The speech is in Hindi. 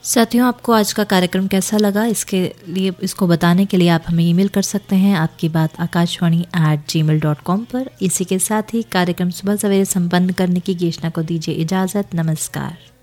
साथियों, आपको आज का कार्यक्रम कैसा लगा, इसको बताने के लिए आप हमें ईमेल कर सकते हैं आपकी बात akashvani@gmail.com पर। इसी के साथ ही कार्यक्रम सुबह सवेरे संपन्न करने की घोषणा को दीजिए इजाज़त। नमस्कार।